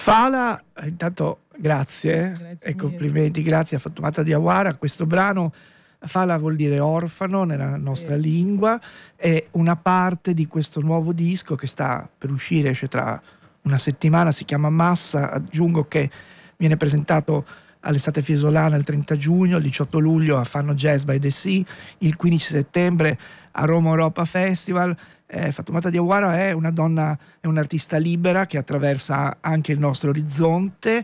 Fala, intanto grazie e Grazie complimenti, grazie a Fatoumata Diawara. Questo brano Fala vuol dire orfano nella nostra lingua, è una parte di questo nuovo disco che sta per uscire, esce tra una settimana, si chiama Massa. Aggiungo che viene presentato all'Estate Fiesolana il 30 giugno, il 18 luglio a Fanno Jazz by the Sea, il 15 settembre a Roma Europa Festival. Fatoumata Diawara è una donna, è un'artista libera che attraversa anche il nostro orizzonte,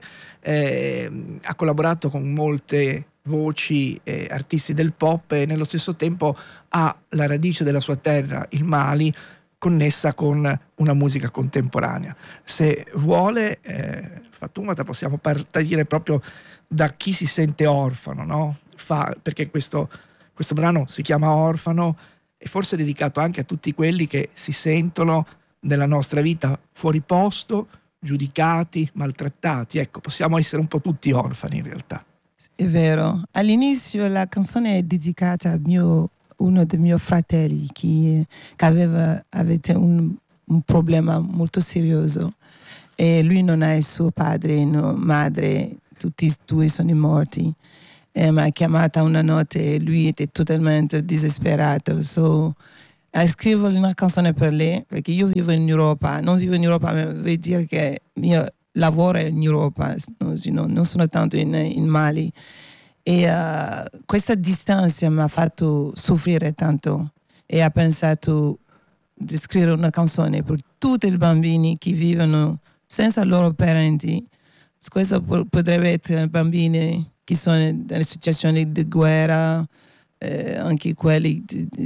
ha collaborato con molte voci e artisti del pop e nello stesso tempo ha la radice della sua terra, il Mali, connessa con una musica contemporanea. Se vuole, Fatoumata, possiamo partire proprio da chi si sente orfano, no? Perché questo brano si chiama Orfano e forse è dedicato anche a tutti quelli che si sentono nella nostra vita fuori posto, giudicati, maltrattati. Ecco, possiamo essere un po' tutti orfani in realtà. È vero. All'inizio la canzone è dedicata a uno dei miei fratelli che aveva un problema molto serioso e lui non ha il suo padre, madre, tutti e due sono morti. Mi ha chiamata una notte e lui était totalmente disperato. Scrivo una canzone per lei perché io vivo in Europa, non vivo in Europa, ma vuol dire che io lavoro in Europa, non sono tanto in Mali. E questa distanza mi ha fatto soffrire tanto e ho pensato di scrivere una canzone per tutti i bambini che vivono senza loro parenti. Questo potrebbe essere bambini che sono in situazioni di guerra, anche quelli,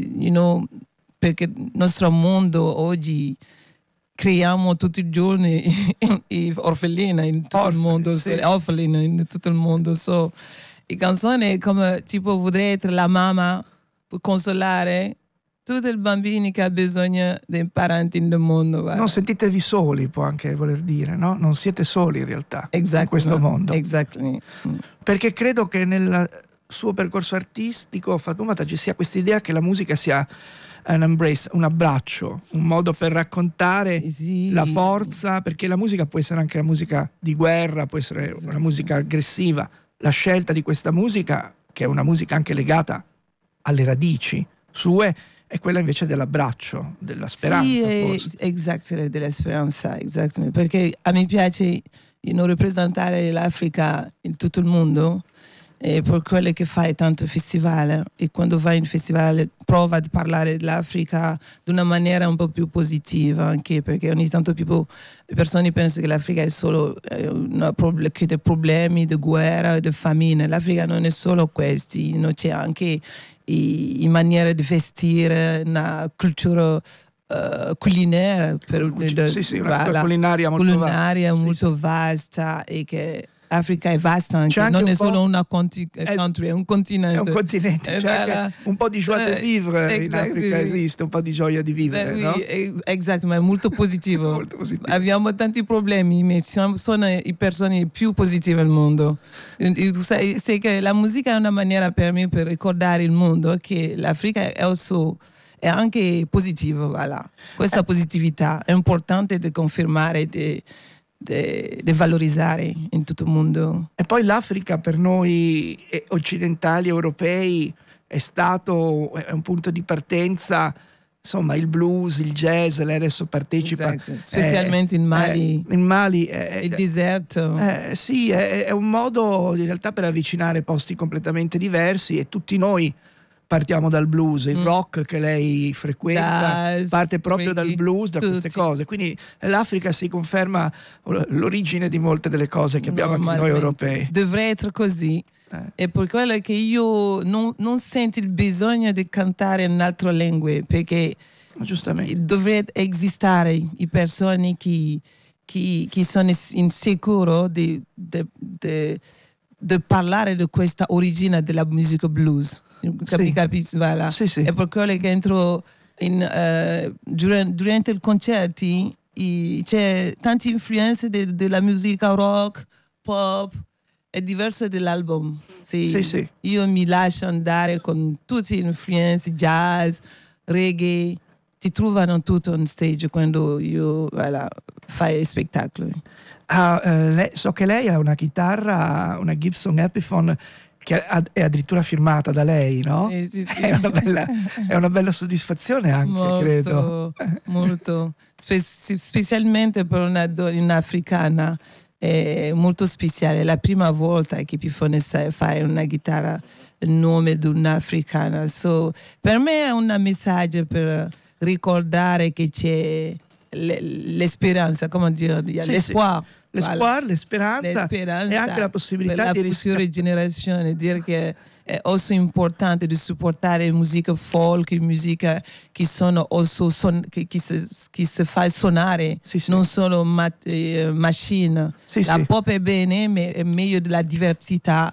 perché il nostro mondo oggi creiamo tutti i giorni orfeline in tutto il mondo, orfeline in tutto il mondo. Le canzoni come tipo vorrei essere la mamma per consolare tutti i bambini che hanno bisogno dei parenti nel mondo. Guarda. Non sentitevi soli, può anche voler dire, no? Non siete soli in realtà in questo mondo. Exactly. Perché credo che nel suo percorso artistico, Fatoumata, ci sia questa idea che la musica sia un embrace, un abbraccio, un modo per raccontare la forza, perché la musica può essere anche la musica di guerra, può essere una musica aggressiva. La scelta di questa musica, che è una musica anche legata alle radici sue, è quella invece dell'abbraccio, della speranza. Sì, exactly, della speranza, exactly. Perché a me piace rappresentare l'Africa in tutto il mondo e per quello che fai tanto festival e quando vai in festival prova a parlare dell'Africa di una maniera un po' più positiva, anche perché ogni tanto le persone pensano che l'Africa è solo che dei problemi di guerra e di famine. L'Africa non è solo questi, c'è anche in maniera di vestire, una cultura culinaria, una culinaria molto vasta e che Africa è vasta anche, non è solo una country, è un continente. È un continente, c'è anche un po' di joie de vivre in Africa, esiste un po' di gioia di vivere, no? Esatto, ma è molto positivo. Molto positivo. Abbiamo tanti problemi, ma sono le persone più positive al mondo. E tu sai che la musica è una maniera per me per ricordare il mondo che l'Africa è anche positivo, voilà. Questa positività è importante da confermare, di valorizzare in tutto il mondo. E poi l'Africa per noi occidentali, europei, è un punto di partenza, insomma il blues, il jazz, lei adesso partecipa. Esatto. Specialmente in Mali. In Mali. Il deserto. Sì, è un modo in realtà per avvicinare posti completamente diversi e tutti noi partiamo dal blues, il rock che lei frequenta parte proprio dal blues, da queste cose, quindi l'Africa si conferma l'origine di molte delle cose che abbiamo anche noi europei. Dovrebbe essere così, e per quello che io non sento il bisogno di cantare in altre lingue, perché dovrebbe esistere le persone che sono insicure di parlare di questa origine della musica blues. Capisci? Voilà. Sì. E per quello che entro durante i concerti c'è tante influenze della musica rock, pop, è diverso dall'album. Sì. Io mi lascio andare con tutte le influenze, jazz, reggae, ti trovano tutto on stage quando fai spettacoli. So che lei ha una chitarra, una Gibson Epiphone, che è addirittura firmata da lei, no? Sì. È una bella soddisfazione anche, molto, credo. Molto, specialmente per una donna africana, è molto speciale. La prima volta che Epiphone fa una chitarra in nome di un'africana. So, per me è un messaggio per ricordare che c'è l'esperanza, come dire, l'espoir. Sì. L'esperanza e anche la possibilità per la futura generazione, dire che è also importante di supportare musica folk, musica che sono also che si fa suonare, non solo machine. La pop è bene, ma è meglio della diversità.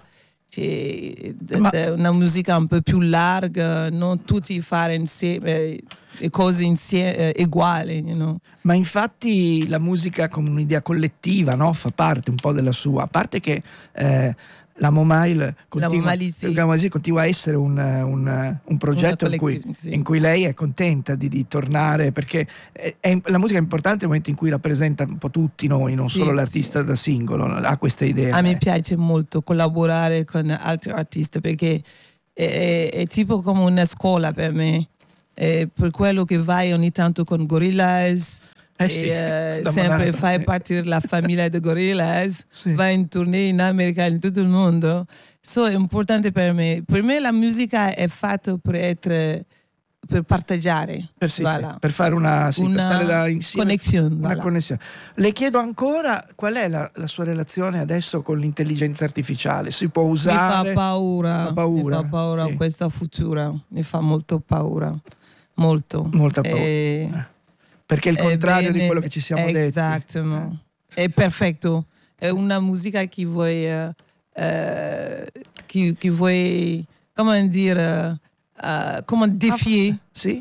Una musica un po' più larga, non tutti fare insieme cose insieme uguali, you know? Ma infatti la musica come un'idea collettiva, no? Fa parte un po' della sua, a parte che la Momail continua a essere un progetto in cui lei è contenta di tornare, perché la musica è importante nel momento in cui rappresenta un po' tutti noi, non solo l'artista da singolo, ha questa idea. A me piace molto collaborare con altri artisti, perché è tipo come una scuola per me, per quello che vai ogni tanto con Gorillaz. Sempre fai parte della famiglia di Gorillaz, vai in tournée in America, in tutto il mondo. È importante per me. Per me la musica è fatta per parteggiare, per fare una connessione. Le chiedo ancora qual è la sua relazione adesso con l'intelligenza artificiale. Si può usare? Mi fa paura questa futura, mi fa molto paura, molta paura. Perché è il contrario di quello che ci siamo detti. Esatto, è perfetto. È una musica che vuoi, come dire, come defier. Sì?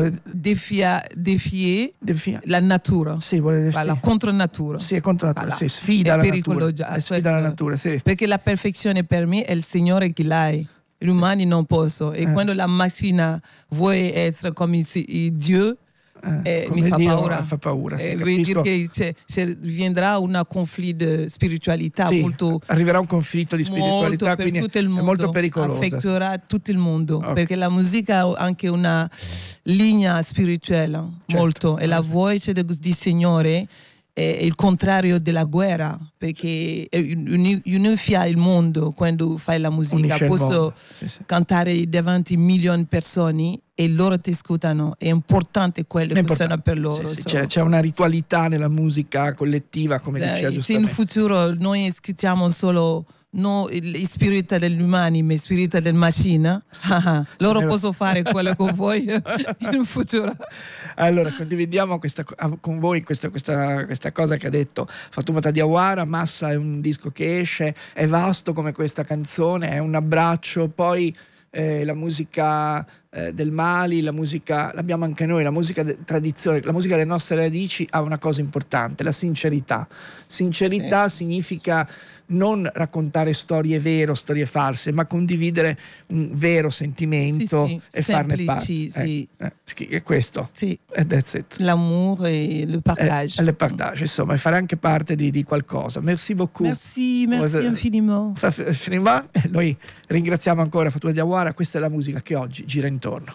Defier la natura. Sì, vuole defier. La contronatura. Sì, è contronatura. Sì, sfida la natura. Sfida la natura, sì. Perché la perfezione per me è il Signore che l'ha. Gli umani non possono. E quando la macchina vuole essere come Dio, mi fa paura. Vuol dire che vendrà un conflitto di spiritualità molto. Arriverà un conflitto di spiritualità, quindi tutto il mondo, è molto pericoloso. Affetterà tutto il mondo, perché la musica ha anche una linea spirituale, molto. E la voce di Signore è il contrario della guerra, perché unifia il mondo quando fai la musica. Posso cantare davanti a milioni di persone e loro ti ascoltano, è importante quello che funziona per loro. C'è una ritualità nella musica collettiva, come diceva giustamente. Se in futuro noi ascoltiamo solo il spirito degli umani, ma il spirito della macchina, loro possono fare quello che vuoi in futuro. Allora condividiamo con voi questa cosa che ha detto Fatoumata Diawara. Massa è un disco che esce, è vasto come questa canzone, è un abbraccio. Poi la musica del Mali, la musica l'abbiamo anche noi, la musica tradizione, la musica delle nostre radici ha una cosa importante: la sincerità. Significa non raccontare storie vere o storie false, ma condividere un vero sentimento e farne parte. È questo. That's it. L'amour e le partage. Le partage, insomma, e fare anche parte di qualcosa. Merci beaucoup. Merci infiniment. Noi ringraziamo ancora Fatoumata Diawara. Questa è la musica che oggi gira intorno.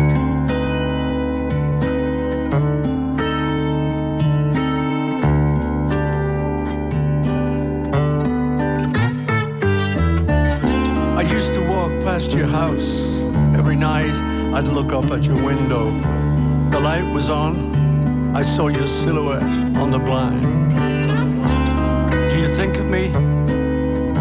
Past your house every night, I'd look up at your window. The light was on, I saw your silhouette on the blind. Do you think of me